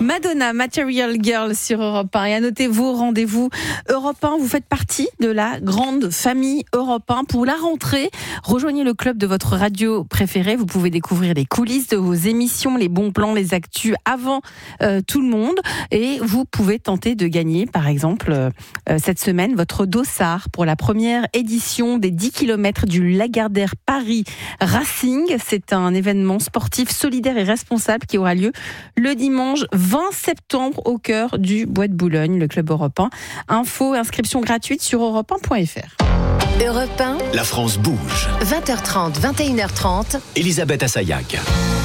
Madonna, Material Girl sur Europe 1. Et à noter vos rendez-vous Europe 1. Vous faites partie de la grande famille Europe 1. Pour la rentrée, rejoignez le club de votre radio préférée. Vous pouvez découvrir les coulisses de vos émissions, les bons plans, les actus avant tout le monde. Et vous pouvez tenter de gagner, par exemple, cette semaine, votre dossard pour la première édition des 10 km du Lagardère Paris Racing. C'est un événement sportif solidaire et responsable qui aura lieu le dimanche 20 septembre au cœur du Bois de Boulogne, le club Europe 1. Info et inscription gratuite sur europe1.fr. Europe 1, La France bouge. 20h30, 21h30. Elisabeth Assayag.